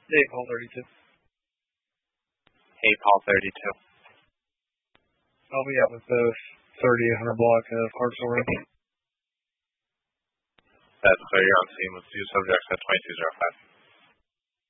Hey, Paul 32. Hey, Paul 32. I'll be out with the 30-100 block of Clarksville Road. That's clear. You're on scene with two subjects at 2205.